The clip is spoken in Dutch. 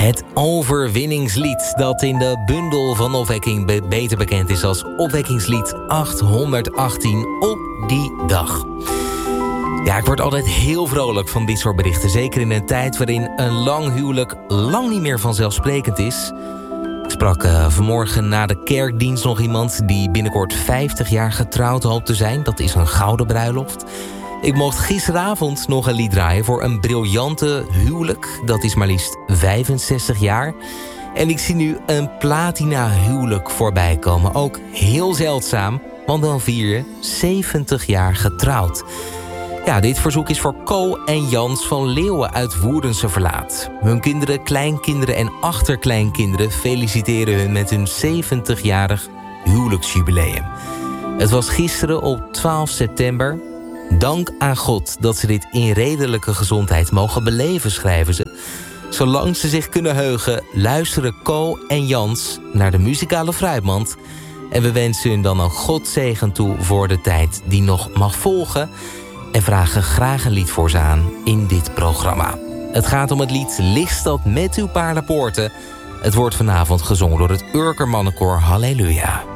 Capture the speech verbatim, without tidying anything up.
Het overwinningslied dat in de bundel van opwekking be- beter bekend is als opwekkingslied achthonderdachttien op die dag. Ja, ik word altijd heel vrolijk van dit soort berichten. Zeker in een tijd waarin een lang huwelijk lang niet meer vanzelfsprekend is. Ik sprak uh, vanmorgen na de kerkdienst nog iemand die binnenkort vijftig jaar getrouwd hoopt te zijn. Dat is een gouden bruiloft. Ik mocht gisteravond nog een lied draaien voor een briljante huwelijk. Dat is maar liefst vijfenzestig jaar. En ik zie nu een platina huwelijk voorbij komen. Ook heel zeldzaam, want dan vier je zeventig jaar getrouwd. Ja, dit verzoek is voor Co en Jans van Leeuwen uit Woerdense Verlaat. Hun kinderen, kleinkinderen en achterkleinkinderen feliciteren hun met hun zeventigjarig huwelijksjubileum. Het was gisteren op twaalf september. Dank aan God dat ze dit in redelijke gezondheid mogen beleven, schrijven ze. Zolang ze zich kunnen heugen, luisteren Co en Jans naar de muzikale fruitmand. En we wensen hun dan een Godzegen toe voor de tijd die nog mag volgen. En vragen graag een lied voor ze aan in dit programma. Het gaat om het lied Lichtstad met uw paardenpoorten. Het wordt vanavond gezongen door het Urker Mannenkoor Halleluja.